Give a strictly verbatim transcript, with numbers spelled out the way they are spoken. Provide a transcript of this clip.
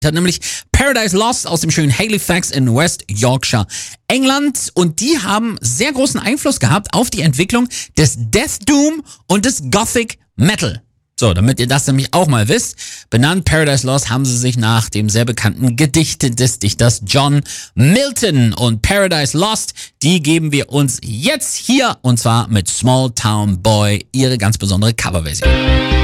hat nämlich Paradise Lost aus dem schönen Halifax in West Yorkshire, England. Und die haben sehr großen Einfluss gehabt auf die Entwicklung des Death Doom und des Gothic Metal. So, damit ihr das nämlich auch mal wisst, benannt Paradise Lost haben sie sich nach dem sehr bekannten Gedicht des Dichters John Milton. Und Paradise Lost, die geben wir uns jetzt hier, und zwar mit Small Town Boy, ihre ganz besondere Coverversion.